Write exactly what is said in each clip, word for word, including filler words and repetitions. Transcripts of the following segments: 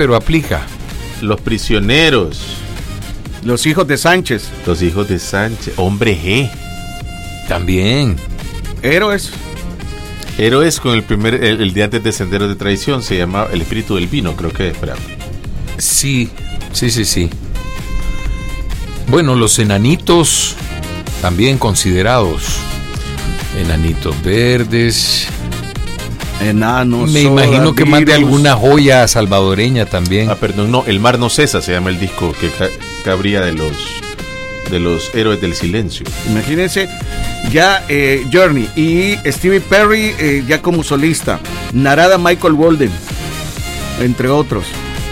pero aplica. Los prisioneros. Los hijos de Sánchez. Los hijos de Sánchez. Hombre G. También. Héroes. Héroes con el primer, el, el día antes de Senderos de Traición, se llama El Espíritu del Vino, creo que, espera. Sí, sí, sí, sí. Bueno, los enanitos también considerados. Enanitos verdes. Enanos. Me soda, imagino que virus. más de alguna joya salvadoreña también. Ah, perdón, no, El Mar no cesa, se llama el disco que ca- cabría de los de los héroes del silencio. Imagínense, ya eh, Journey y Stevie Perry eh, ya como solista. Narada Michael Walden, entre otros.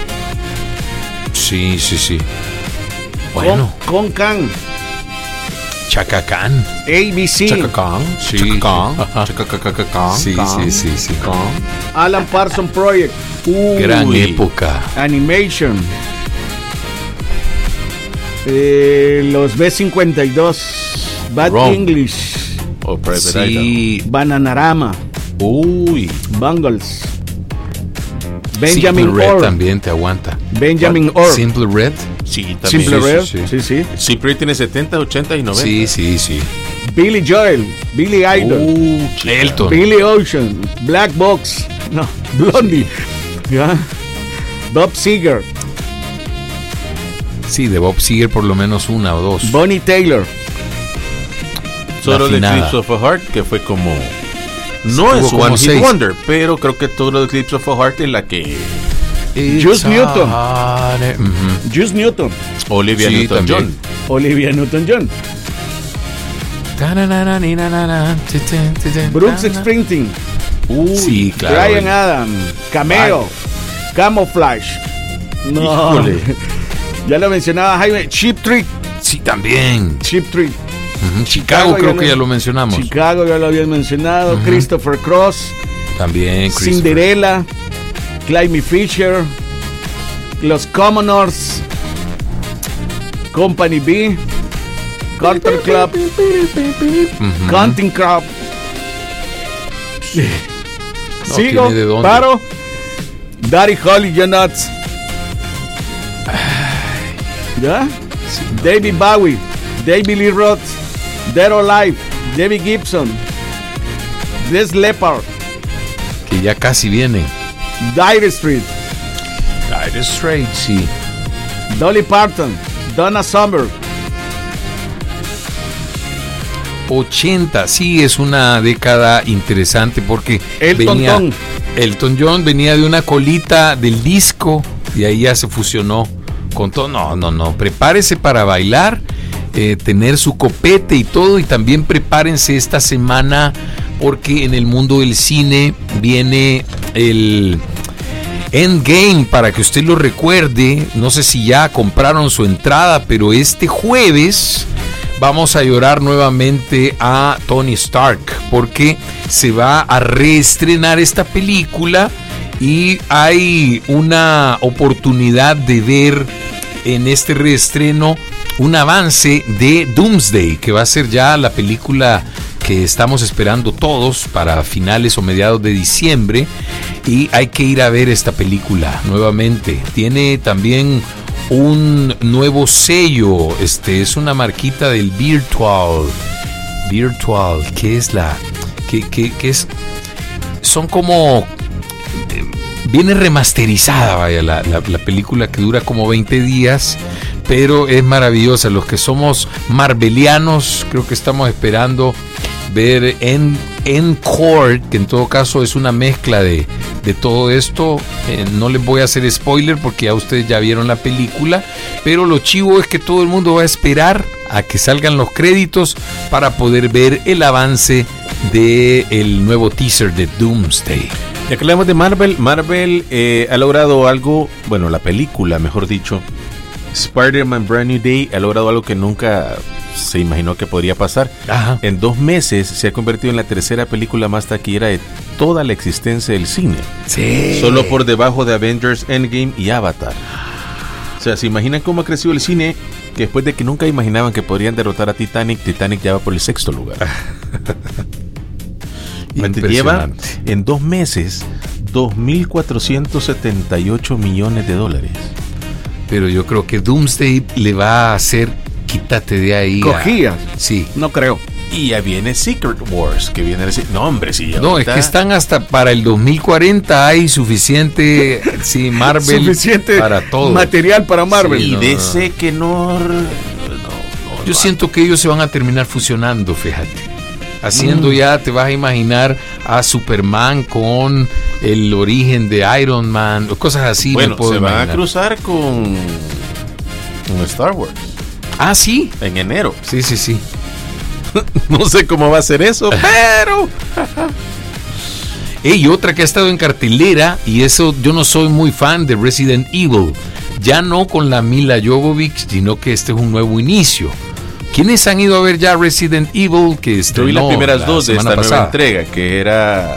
Sí, sí, sí. Bueno, Con, con Can, Chaka Khan. A B C, Chaka Khan, Sí. Chaka Khan, Ajá. Chaka Kaka Khan, Sí, Khan, sí, sí, sí. Khan. Alan Parsons Project, Gran Uy. época. Animation, eh, los B cincuenta y dos, Bad Wrong. English, O Private Eye. Sí. Bananarama, Uy. Bungles, Benjamin Simple Red Orr, también te aguanta. Benjamin Orr, Simple Red. Sí, también. Simple sí, Red, sí, sí, sí, Simple Red tiene setenta, ochenta y noventa. Sí, sí, sí. Billy Joel, Billy Idol, Uh, chica. Elton. Billy Ocean, Black Box, no, Blondie, ¿ya? Bob Seger, Sí, de Bob Seger por lo menos una o dos. Bonnie Taylor, Solo de afinada. Eclipse of a Heart, que fue como... No Hubo es como One Hit seis. Wonder, pero creo que todo de Eclipse of a Heart es la que... Juice Newton. Ujú. Juice Newton, Olivia Sí, Newton-John. también. Olivia Newton-John, Brooks Springsteen, Uy, Sí, claro. Bryan Adams, Cameo, Camouflage, no, Híjole. ya lo mencionaba Jaime, Cheap Trick, Sí, también. Cheap Trick, Ujú. Chicago, Chicago creo ya que lo- ya lo mencionamos. Chicago ya lo habían mencionado, Ujú. Christopher Cross, También. Christopher. Cinderella, Climby Fisher, Los Commoners, Company B, Carter Club, Ujú. Counting Crop. No Sigo, tiene de dónde. paro. Daddy Holly, John Nuts. ¿Ya? Sí, no. David Bowie, David Lee Roth, Dead or Alive, David Gibson, Des Leppard, Que ya casi vienen. Dire Street, Dire Straits, sí. Dolly Parton, Donna Summer, ochenta, sí, es una década interesante porque Elton venía, John. Elton John venía de una colita del disco y ahí ya se fusionó con todo. No, no, no, prepárese para bailar, eh, tener su copete y todo, y también prepárense esta semana porque en el mundo del cine viene el Endgame, para que usted lo recuerde. No sé si ya compraron su entrada, pero este jueves vamos a llorar nuevamente a Tony Stark porque se va a reestrenar esta película y hay una oportunidad de ver en este reestreno un avance de Doomsday, que va a ser ya la película que estamos esperando todos para finales o mediados de diciembre, y hay que ir a ver esta película nuevamente. Tiene también un nuevo sello, este es una marquita del Virtual. Virtual, ¿qué es la? ¿Qué, qué, qué es? Son como... eh, viene remasterizada, vaya, la, la, la película, que dura como veinte días, pero es maravillosa. Los que somos marvelianos, creo que estamos esperando ver en Encore, que en todo caso es una mezcla de, de todo esto. Eh, no les voy a hacer spoiler porque ya ustedes ya vieron la película, pero lo chivo es que todo el mundo va a esperar a que salgan los créditos para poder ver el avance del nuevo teaser de Doomsday. Ya que hablamos de Marvel, Marvel eh, ha logrado algo, bueno, la película, mejor dicho, Spider-Man Brand New Day ha logrado algo que nunca se imaginó que podría pasar. Ajá. En dos meses se ha convertido en la tercera película más taquillera de toda la existencia del cine. Sí. Solo por debajo de Avengers Endgame y Avatar. O sea, ¿se imaginan cómo ha crecido el cine? Que después de que nunca imaginaban que podrían derrotar a Titanic, Titanic ya va por el sexto lugar. Y te lleva Impresionante. en dos meses dos mil cuatrocientos setenta y ocho millones de dólares. Pero yo creo que Doomsday le va a hacer quítate de ahí. Cogías. A... Sí. No creo. Y ya viene Secret Wars, que viene a decir, no hombre, sí. No, ahorita... es que están hasta para el dos mil cuarenta, hay suficiente, sí, Marvel, suficiente para todo. Material para Marvel. Sí, y no, D C no. que no... no, no Yo no, siento que ellos se van a terminar fusionando, fíjate. Haciendo mm. ya, te vas a imaginar a Superman con el origen de Iron Man, cosas así. Bueno, me puedo se imaginar. van a cruzar con, con Star Wars. Ah, sí. En enero. Sí, sí, sí. No sé cómo va a ser eso, pero... Y otra que ha estado en cartelera, y eso yo no soy muy fan de Resident Evil, ya no con la Mila Jovovich, sino que este es un nuevo inicio. ¿Quiénes han ido a ver ya Resident Evil? Que Yo vi las primeras la dos de esta pasada. nueva entrega, que era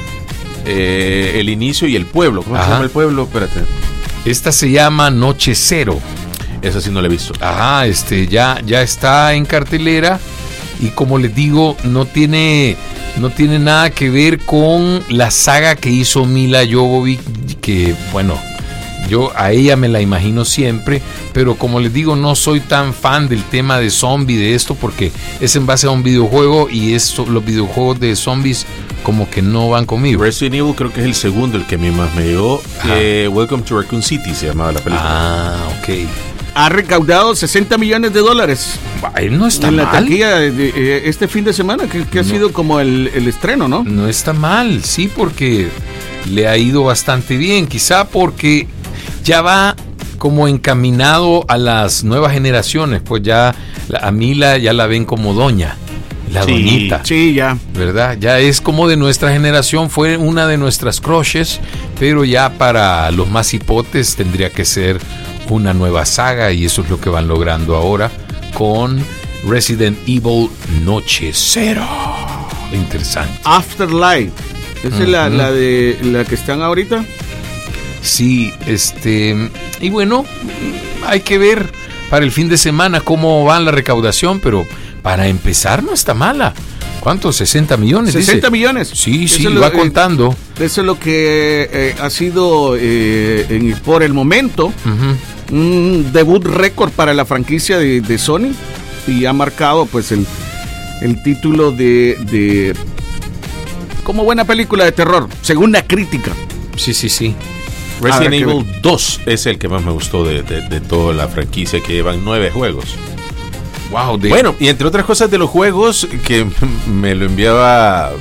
eh, el inicio y el pueblo. ¿Cómo Ajá. se llama el pueblo? Espérate. Esta se llama Noche Cero. Esa sí no la he visto. Ajá, este ya, ya está en cartelera. Y como les digo, no tiene, no tiene nada que ver con la saga que hizo Mila Jovovich, que bueno, yo a ella me la imagino siempre, pero como les digo, no soy tan fan del tema de zombie, de esto, porque es en base a un videojuego y esto, los videojuegos de zombies como que no van conmigo. Resident Evil creo que es el segundo, el que a mí más me llegó. Eh, Welcome to Raccoon City se llamaba la película. Ah, ok. Ha recaudado sesenta millones de dólares. Él no está en mal. la taquilla de, de, de, este fin de semana, que, que ha no. sido como el, el estreno, ¿no? No está mal, sí, porque le ha ido bastante bien. Quizá porque ya va como encaminado a las nuevas generaciones. Pues ya a Mila ya la ven como doña. La sí, doñita. Sí, ya. ¿Verdad? Ya es como de nuestra generación, fue una de nuestras crushes, pero ya para los más hipotes tendría que ser una nueva saga y eso es lo que van logrando ahora con Resident Evil Noche Cero. Interesante. Afterlife. ¿Esa uh-huh. es la, la de la que están ahorita? Sí, este y bueno, hay que ver para el fin de semana cómo va la recaudación, pero para empezar no está mala. ¿Cuántos? sesenta millones. sesenta dice. millones. Sí, eso sí, lo, va eh, contando. Eso es lo que eh, ha sido eh, en, por el momento uh-huh. un debut récord para la franquicia de, de Sony y ha marcado pues el, el título de, de como buena película de terror, según la crítica. Sí, sí, sí. Resident Evil dos es el que más me gustó de, de, de toda la franquicia, que llevan nueve juegos. Wow, de... Bueno, y entre otras cosas de los juegos que me lo enviaba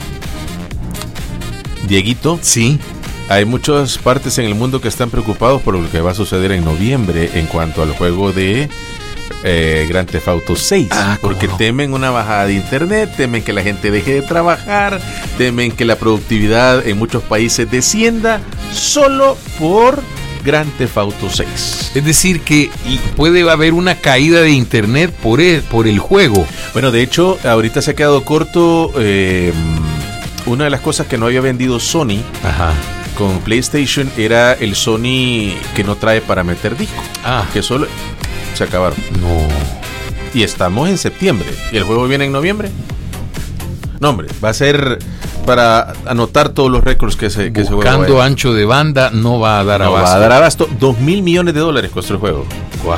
Dieguito. Sí. Hay muchas partes en el mundo que están preocupados por lo que va a suceder en noviembre en cuanto al juego de eh, Grand Theft Auto seis. Ah, porque no? temen una bajada de internet, temen que la gente deje de trabajar, temen que la productividad en muchos países descienda solo por Grand Theft Auto seis. Es decir, que puede haber una caída de internet por el, por el juego. Bueno, de hecho, ahorita se ha quedado corto eh, una de las cosas que no había vendido Sony. Ajá. Con PlayStation era el Sony que no trae para meter disco. Ah. Que solo se acabaron. No. Y estamos en septiembre. ¿Y el juego viene en noviembre? No, hombre, va a ser para anotar todos los récords que se que Buscando ese juego ancho de banda no va a dar no abasto. va a dar abasto. Dos mil millones de dólares costó el juego. Wow.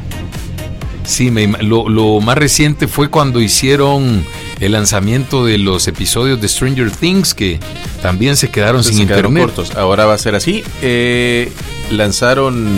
Sí, me, lo, lo más reciente fue cuando hicieron el lanzamiento de los episodios de Stranger Things, que también se quedaron Entonces sin se quedaron internet. Cortos. Ahora va a ser así. Eh, lanzaron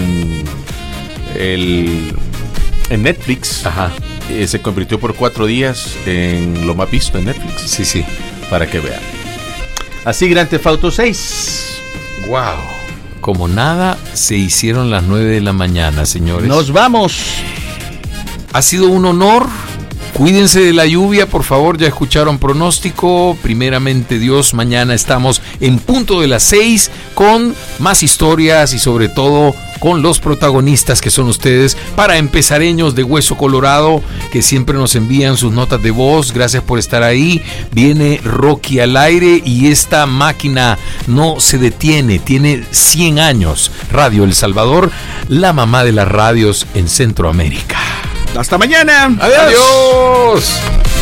el en Netflix. Ajá. Eh, se convirtió por cuatro días en lo más visto en Netflix. Sí, sí. Para que vean. Así Grand Theft Auto seis. Wow. Como nada, se hicieron las nueve de la mañana, señores. Nos vamos. Ha sido un honor. Cuídense de la lluvia, por favor. Ya escucharon pronóstico. Primeramente Dios, mañana estamos en punto de las seis con más historias y sobre todo con los protagonistas que son ustedes, para empezareños de Hueso Colorado, que siempre nos envían sus notas de voz. Gracias por estar ahí. Viene Rocky al aire y esta máquina no se detiene. Tiene cien años. Radio El Salvador, la mamá de las radios en Centroamérica. Hasta mañana. Adiós. Adiós.